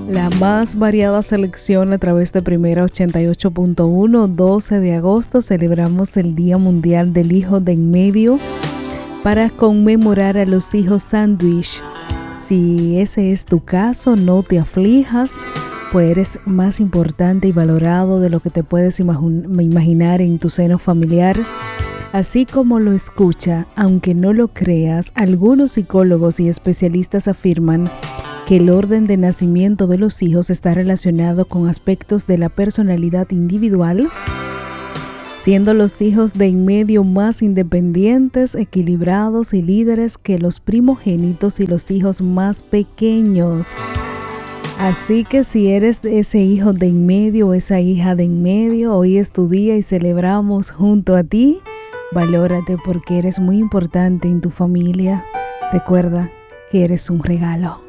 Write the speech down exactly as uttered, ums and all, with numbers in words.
La más variada selección a través de Primera ochenta y ocho punto uno. doce de agosto celebramos el Día Mundial del Hijo de en Medio para conmemorar a los hijos sándwich. Si ese es tu caso, no te aflijas, pues eres más importante y valorado de lo que te puedes imaginar en tu seno familiar. Así como lo escucha, aunque no lo creas, algunos psicólogos y especialistas afirman que el orden de nacimiento de los hijos está relacionado con aspectos de la personalidad individual, siendo los hijos de en medio más independientes, equilibrados y líderes que los primogénitos y los hijos más pequeños. Así que si eres ese hijo de en medio o esa hija de en medio, hoy es tu día y celebramos junto a ti. Valórate porque eres muy importante en tu familia. Recuerda que eres un regalo.